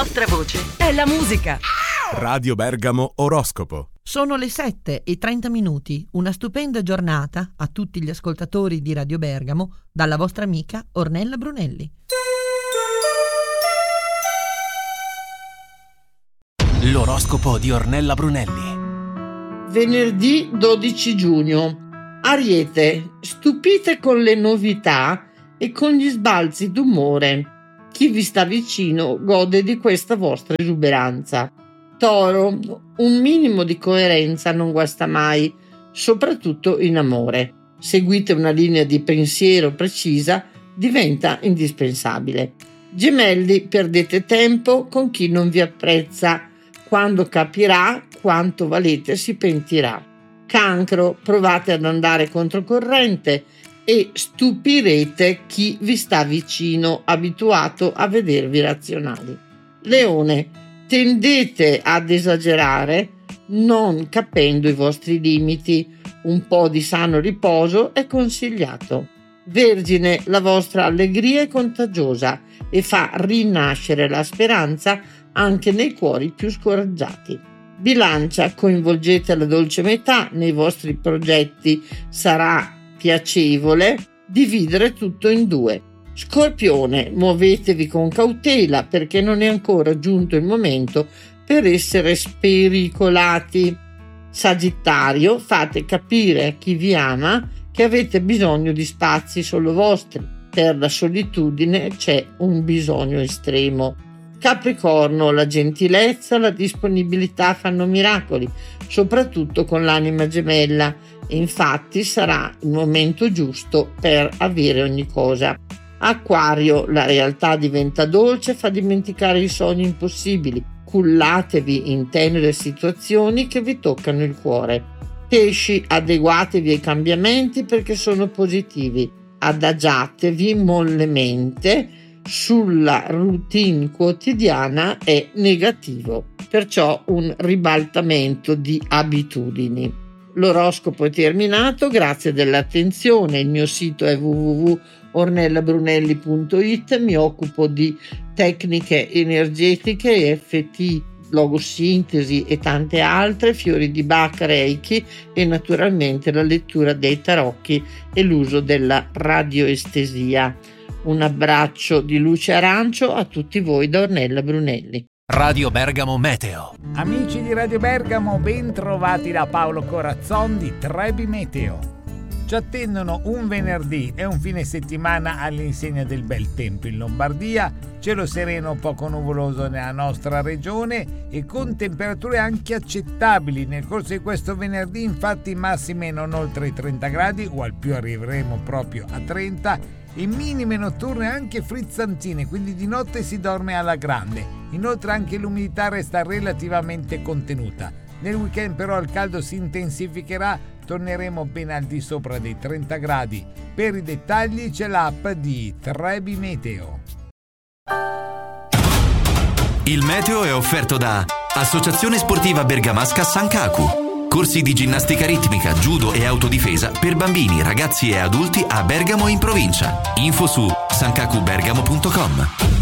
vostra voce è la musica. Radio Bergamo Oroscopo. Sono le 7:30, una stupenda giornata a tutti gli ascoltatori di Radio Bergamo dalla vostra amica Ornella Brunelli. L'oroscopo di Ornella Brunelli. Venerdì 12 giugno. Ariete, stupite con le novità e con gli sbalzi d'umore. Chi vi sta vicino gode di questa vostra esuberanza. Toro, un minimo di coerenza non guasta mai, soprattutto in amore. Seguite una linea di pensiero precisa, diventa indispensabile. Gemelli, perdete tempo con chi non vi apprezza. Quando capirà quanto valete si pentirà. Cancro, provate ad andare controcorrente e stupirete chi vi sta vicino, abituato a vedervi razionali. Leone, tendete ad esagerare non capendo i vostri limiti. Un po' di sano riposo è consigliato. Vergine, la vostra allegria è contagiosa e fa rinascere la speranza anche nei cuori più scoraggiati. Bilancia, coinvolgete la dolce metà nei vostri progetti. Sarà piacevole dividere tutto in due. Scorpione, muovetevi con cautela perché non è ancora giunto il momento per essere spericolati. Sagittario, fate capire a chi vi ama che avete bisogno di spazi solo vostri. Per la solitudine c'è un bisogno estremo. Capricorno, la gentilezza, la disponibilità fanno miracoli, soprattutto con l'anima gemella, e infatti sarà il momento giusto per avere ogni cosa. Acquario, la realtà diventa dolce, fa dimenticare i sogni impossibili. Cullatevi in tenere situazioni che vi toccano il cuore. Pesci, adeguatevi ai cambiamenti perché sono positivi. Adagiatevi mollemente. Sulla routine quotidiana è negativo, perciò un ribaltamento di abitudini. L'oroscopo è terminato, grazie dell'attenzione. Il mio sito è www.ornellabrunelli.it. Mi occupo di tecniche energetiche, EFT, logosintesi e tante altre, fiori di Bach, Reiki e naturalmente la lettura dei tarocchi e l'uso della radioestesia. Un abbraccio di luce arancio a tutti voi da Ornella Brunelli. Radio Bergamo Meteo. Amici di Radio Bergamo, ben trovati da Paolo Corazzon di Trebi Meteo. Ci attendono un venerdì e un fine settimana all'insegna del bel tempo in Lombardia, cielo sereno poco nuvoloso nella nostra regione e con temperature anche accettabili. Nel corso di questo venerdì infatti massime non oltre i 30 gradi o al più arriveremo proprio a 30 e minime notturne anche frizzantine, quindi di notte si dorme alla grande. Inoltre anche l'umidità resta relativamente contenuta. Nel weekend però il caldo si intensificherà, torneremo ben al di sopra dei 30 gradi. Per i dettagli c'è l'app di Trebi Meteo. Il meteo è offerto da Associazione Sportiva Bergamasca Sankaku. Corsi di ginnastica ritmica, judo e autodifesa per bambini, ragazzi e adulti a Bergamo e in provincia. Info su sankakubergamo.com.